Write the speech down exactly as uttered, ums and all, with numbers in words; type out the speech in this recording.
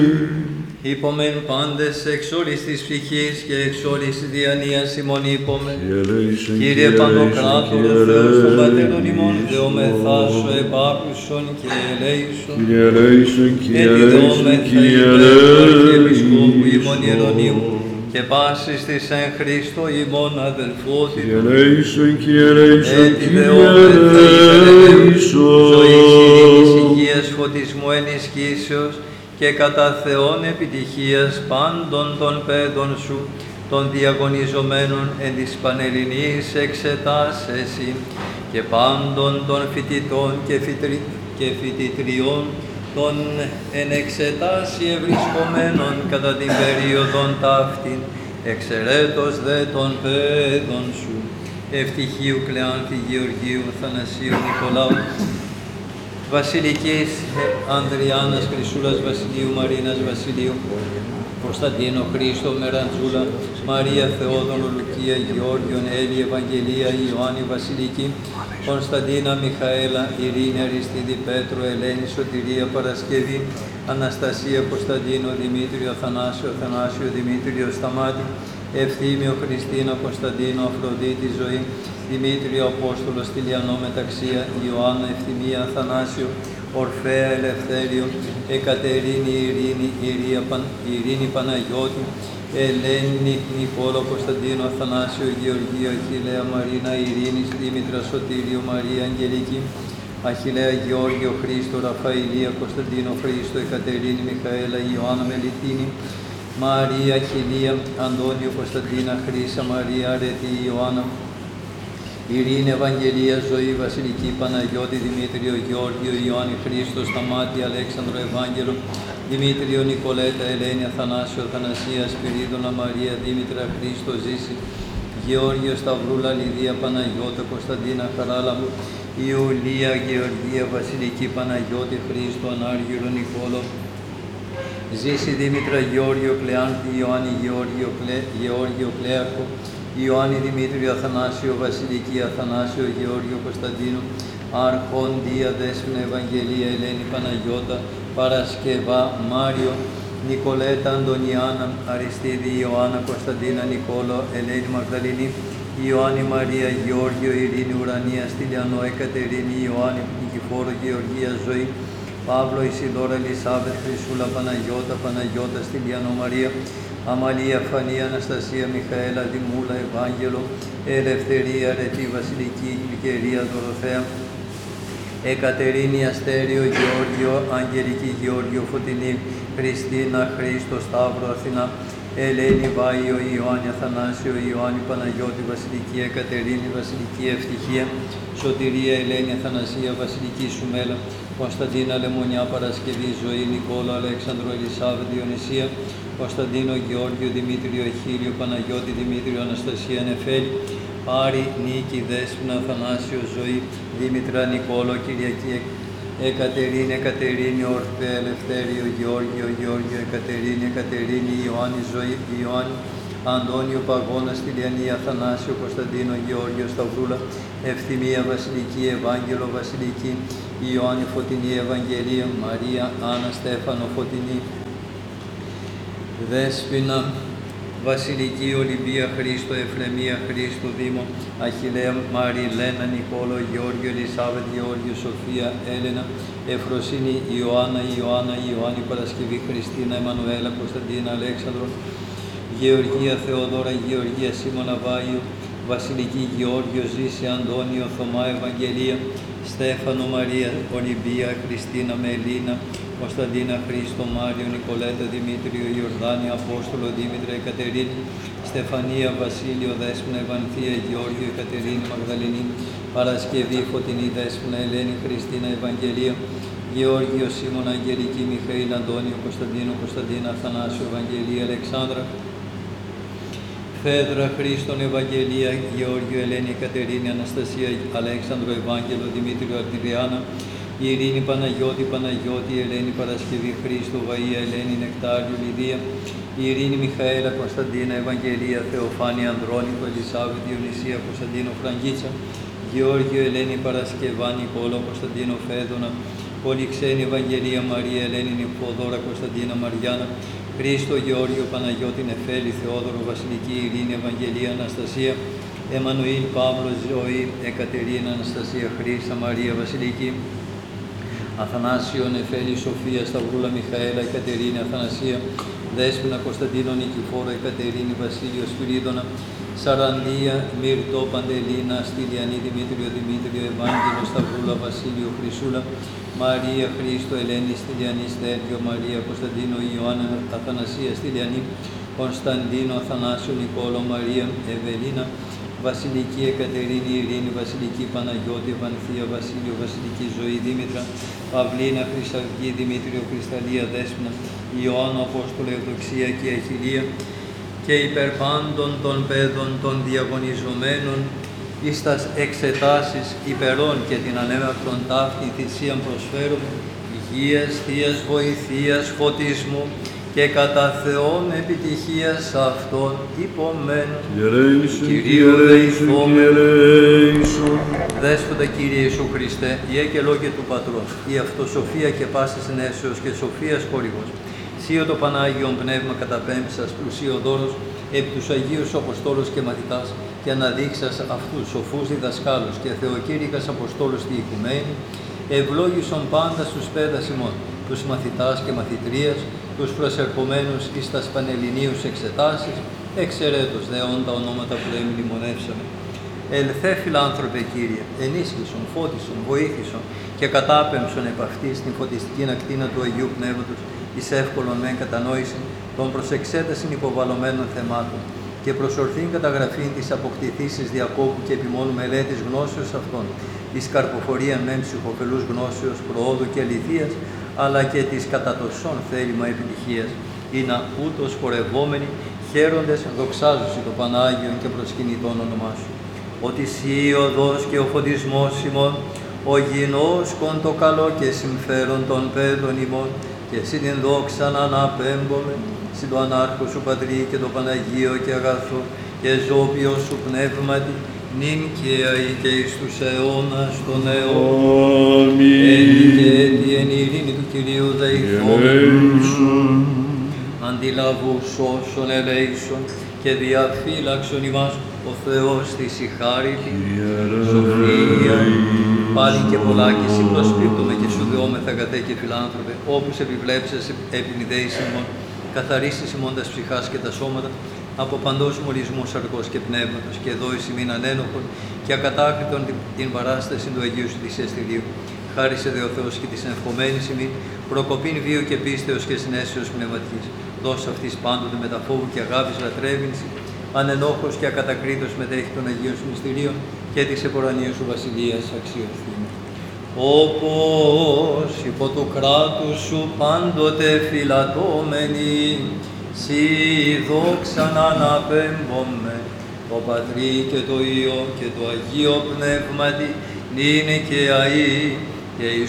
Υπομεν πάντες εξ όλης της ψυχής και εξ όλης της διανοίας ημών υπομεν. Κύριε Παντοκράτορ, ο Θεός των Πατέρων ημών, δεομεθά σου επάκουσον και ελέησον. Κύριε ελέησον, Κύριε ελέησον, Κύριε Αρχιεπισκόπου ημών Ιερονίμου και πάσης της εν Χριστώ ημών αδελφότητων. Κύριε ελέησον, Κύριε ελέησον, Έτσι Κύριε δεόμεθα ελέησον. ζωής, ειρήνης, υγείας, φωτισμού, ενισχύσεως και κατά Θεόν επιτυχίας πάντων των παιδών σου, των διαγωνιζομένων εν της Πανελληνής εξετάσεσι και πάντων των φοιτητών και, φοιτρι... και φοιτητριών των εν εξετάσει ευρισκομένων κατά την περίοδον ταύτην, εξαιρέτως δε των παιδών σου, Ευτυχίου Κλεάνθη Γεωργίου Θανασίου Νικολάου, Βασιλικής Ανδριάννας Χρυσούλας Βασιλείου, Μαρίνας Βασιλείου, Κωνσταντίνο Χρήστο Μεραντζούλα, Μαρία Θεόδωρο Λουκία, Γεώργιον Έλλη, Ευαγγελία, Ιωάννη Βασιλική, Κωνσταντίνα Μιχαέλα, Ειρήνη Αριστίδη, Πέτρο, Ελένη, Σωτηρία, Παρασκευή, Αναστασία, Κωνσταντίνο, Δημήτριο, Αθανάσιο, Αθανάσιο, Δημήτριο, Σταμάτη, Ευθύμιο, Χριστίνα, Κωνσταντίνο, Αφροδίτη, Ζωή, Δημήτριο, Απόστολο, Τηλιανό, Μεταξία, Ιωάννα, Ευθυμία, Αθανάσιο, Ορφέα, Ελευθέριο, Εκατερίνη, Ειρήνη, Ειρία, Παν, Ειρήνη Παναγιώτη, Ελένη, Νικόλο, Κωνσταντίνο, Αθανάσιο, Γεωργία, Αχιλλέα, Μαρίνα, Ειρήνη, Δήμητρα, Σωτήριο, Μαρία, Αγγελική, Αχιλλέα, Γεώργιο, Χρήστο, Ραφαηλία, Κωνσταντίνο, Χρήστο, Εκατερίνη, Μιχαέλα, Ιωάννα, Μελιτίνη, Μαρία, Αχιλλία, Αντώνιο, Κωνσταντίνα, Χρύσα, Μαρία, Αρετή, Ιωάννα, Ειρήνη, Ευαγγελία, Ζωή, Βασιλική, Παναγιώτη, Δημήτριο, Γεώργιο, Ιωάννη, Χρήστο, Σταμάτη, Αλέξανδρο, Ευάγγελο, Δημήτριο, Νικολέτα, Ελένη, Αθανάσιο, Αθανασία, Σπυρίδωνα, Μαρία, Δήμητρα, Χρήστο, Ζήση, Γεώργιο, Σταυρούλα, Λιδία, Παναγιώτα, Κωνσταντίνα, Χαράλαμπου, Ιουλία, Γεωργία, Βασιλική, Παναγιώτη, Χρήστο, Ανάργυρο, Νικόλο, Ζήση, Δήμητρα, Γεώργιο, Κλεάνθη, Ιωάννη, Γεώργιο, Κλε, Γεώργιο, Κλέαρχο, Ιωάννη, Δημήτριο, Αθανάσιο, Βασιλική, Αθανάσιο, Γεώργιο, Κωνσταντίνο, Αρχόντια, Δέσποινα, Ευαγγελία, Ελένη, Παναγιώτα, Παρασκευά, Μάριο, Νικολέτα, Αντωνιάνα, Αριστίδη, Ιωάννα, Κωνσταντίνα, Νικόλο, Ελένη, Μαγδαληνή, Ιωάννη, Μαρία, Γεώργιο, Ειρήνη, Ουρανία, Στυλιανό, Εκατερίνη, Ιωάννη, Νικηφόρο, Γεωργία, Ζωή, Παύλο, Ισιδώρα, Ελισάβετ, Χρυσούλα, Παναγιώτα, Παναγιώτα, Στυλιανό, Μαρία, Αμαλία, Φανία, Αναστασία, Μιχαέλα, Δημούλα, Ευάγγελο, Ελευθερία, Αρετή, Βασιλική, Γλυκερία, Δωροθέα, Εκατερίνη, Αστέριο, Γεώργιο, Αγγελική, Γεώργιο, Φωτεινή, Χριστίνα, Χρήστο, Σταύρο, Αθηνά, Ελένη, Βάιο, Ιωάννη, Αθανάσιο, Ιωάννη, Παναγιώτη, Βασιλική, Εκατερίνη, Βασιλική, Ευτυχία, Σωτηρία, Ελένη, Αθανασία, Βασιλική, Σουμέλα, Κωνσταντίνα, Λεμονιά, Παρασκευή, Ζωή, Νικόλο, Αλέξανδρο, Ελισάβετ, Διονυσία, Κωνσταντίνο, Γεώργιο, Δημήτριο, Εχίλιο, Παναγιώτη, Δημήτριο, Αναστασία, Νεφέλη, Άρη, Νίκη, Δέσποινα, Αθανάσιο, Ζωή, Δήμητρα, Νικόλο, Κυριακή, Εκατερίνη, Εκατερίνη, Ορφέα, Ελευθέριο, Γεώργιο, Γεώργιο, Εκατερίνη, Εκατερίνη, Ιωάννη, Ζωή, Ιωάννη, Αντώνιο, Παγώνα, Τηλιανή, Αθανάσιο, Κωνσταντίνο, Γεώργιο, Σταυρούλα, Ευθυμία, Βασιλική, Ευάγγελο, Βασιλική, Ιωάννη, Φωτεινή, Ευαγγελία, Μαρία, Άννα, Στέφανο, Φωτεινή, Δέσποινα, Βασιλική, Ολυμπία, Χρήστο, Εφρεμία, Χρήστο, Δήμο, Αχιλλέα, Μαριλένα, Νικόλο, Γεώργιο, Ελισάβετ, Γεώργιο, Σοφία, Έλενα, Εφροσύνη, Ιωάννα, Ιωάννα, Ιωάννη, Παρασκευή, Χριστίνα, Εμμανουέλα, Κωνσταντίνα, Αλέξανδρο, Γεωργία, Θεοδόρα, Γεωργία, Σίμωνα, Βάιο, Βασιλική, Γεώργιο, Ζήση, Αντώνιο, Θωμά, Ευαγγελία, Στέφανο, Μαρία, Ολυμπία, Χριστίνα, Μελίνα, Κωνσταντίνα, Χρήστο, Μάριο, Νικολέτα, Δημήτριο, Ιορδάνη, Απόστολο, Δήμητρα, Εκατερίνη, Στεφανία, Βασίλειο, Δέσποινα, Ευανθία, Γεώργιο, Εκατερίνη, Μαγδαληνή, Παρασκευή, Φωτεινή, Δέσποινα, Ελένη, Χριστίνα, Ευαγγελία, Γεώργιο, Σίμωνα, Αγγελική, Μιχαήλ, Αντώνιο, Κωνσταντίνο, Κωνσταντίνα, Αθανάσιο, Ευαγγελία, Αλεξάνδρα, Φέδρα, Χρήστον, Ευαγγελία, Γεώργιο, Ελένη, Κατερίνη, Αναστασία, Αλέξανδρο, Ευάγγελο, Δημήτριο, Αρτηριάνα, Ειρήνη, Παναγιώτη, Παναγιώτη, Ελένη, Παρασκευή, Χρήστο, Βαΐα, Ελένη, Νεκτάριο, Λιδία, Ειρήνη, Μιχαέλα, Κωνσταντίνα, Ευαγγελία, Θεοφάνη, Ανδρώνικο, Ελισάβετ, Διονυσία, Κωνσταντίνο, Φραγκίτσα, Γεώργιο, Ελένη, Παρασκευά, Νικόλο, Κωνσταντίνο, Φέδωνα, Πολύ ξένη Ευαγγελία Μαρία, Ελένη, Νυφοδόρα, Κωνσταντίνα, Μαριάννα, Χρήστο, Γεώργιο, Παναγιώτη, Νεφέλη, Θεόδωρο, Βασιλική, Ειρήνη, Ευαγγελία, Αναστασία, Εμμανουήλ, Παύλο, Ζωή, Εκατερίνα, Αναστασία, Χρύσα, Μαρία, Βασιλική, Αθανάσιο, Νεφέλη, Σοφία, Σταυρούλα, Μιχαέλα, Εκατερίνη, Αθανασία, Δέσποινα, Κωνσταντίνο, Νικηφόρο, Εκατερίνη, Βασίλειο, Σπυρίδωνα, Σαραντία, Μύρτο, Παντελίνα, Στυλιανή, Δημήτριο, Δημήτριο, Ευάγγελο, Σταυρούλα, Βασίλειο, Χρυσούλα, Μαρία, Χρήστο, Ελένη, Στυλιανή, Στέλιο, Μαρία, Κωνσταντίνο, Ιωάννα, Αθανασία, Στυλιανή, Κωνσταντίνο, Αθανάσιο, Νικόλο, Μαρία, Ευελίνα, Βασιλική Εκατερίνη, Ειρήνη, Βασιλική Παναγιώτη, Ευανθία, Βασίλειο, Βασιλική Ζωή, Δήμητρα, Παυλίνα, Χρυσαυγή, Δημήτριο, Κρυσταλλία, Δέσποινα, Ιωάννου, Απόστολο, Ευδοξία και Αχιλία, και υπερπάντων των παιδών των διαγωνιζομένων εις τας εξετάσεις υπερών και την ανέμακτον ταύτην θυσίαν προσφέρουμε, υγείας, θείας βοηθείας, φωτισμού και κατά Θεόν επιτυχίας αυτών υπομένων. Κυρίου δεηθόμεν. Δέσποτα Κύριε Ιησού Χριστέ, η έκελόγε του Πατρός, η αυτοσοφία και πάσης νέσεως και σοφίας χορηγός, Σύο το Πανάγιον Πνεύμα καταπέμψας, πλουσίο δώρος, επί τους Αγίους Αποστόλους και μαθητάς, και αναδείξας αυτούς σοφούς διδασκάλους και θεοκήρυκας Αποστόλους τη οικουμένη, ευλόγησον πάντα στους πέδας ημών, τους μαθητάς και μαθητρίας, τους προσερχομένους εις τας πανελληνίους εξετάσεις, εξαιρέτως δεόν τα ονόματα που δεν μνημονεύσαμε. Ελθέ φιλάνθρωπε Κύριε, ενίσχυσον, φώτισον, βοήθησον και κατάπεμψον επ' αυτής την φωτιστική ακτίνα του Αγίου Πνεύματος, εις εύκολον μεν κατανόηση των προσεξέτασιν υποβαλλωμένων θεμάτων και προσορθήν καταγραφήν της αποκτηθήσης διακόπου και επιμόνου μελέτης γνώσεως αυτών, εις καρποφορίαν μεν ψυχοφελούς γνώσεως, προόδου και αληθείας, αλλά και της κατά τοσόν θέλημα επιτυχίας, ή να ούτως πορευόμενοι χαίροντες δοξάζουσι το Πανάγιον και προσκυνητών όνομά σου. Ότι σύ ο οδός και ο φωτισμός ημών, ο γινώσκον το καλό και συμφέρον των παιδών ημών, και εσύ την δόξα να αναπέμπομαι, συν το ανάρχο σου Πατρί και το Παναγίο και αγαθό και ζώπιο σου πνεύματι, νυν και αεί και εις τους αιώνας των αιώνων. Έτη και έτη εν ειρήνη του Κυρίου δεηθόμεν. Αντιλαβούς όσων ελέησον και διαφύλαξον ημάς ο Θεός της η χάρητη, σοφία, πάλι και πολλά και εσύ προσπίπτουμε και σου δεόμεθα αγαθέ και φιλάνθρωπε, όπως επιβλέψες επινιδέης ημών, καθαρίσεις ημών τας ψυχάς και τα σώματα, από παντός μολυσμού σαρκός και πνεύματος, και δώης ημίν ανένοχον και ακατάκριτον την παράσταση του Αγίου σου της Εστιλίου. Χάρισε δε ο Θεός και της ευχομένης ημίν, προκοπήν βίου και πίστεως και συνέσεως πνευματικής. Δώσε αυτής πάντοτε με τα φόβου και αγάπης λατρεύεινση, ανενόχος και ακατακρίτως μετέχει των Αγίων σου μυστηρίων και της επορανίου σου βασιλείας αξιοθήνη. Όπως υπό του κράτους σου πάντοτε φυλατώμενοι, σοι δόξαν αναπέμπομε, το Πατρί και το Υιό και το Αγίο Πνεύματι, νυν και αεί και εις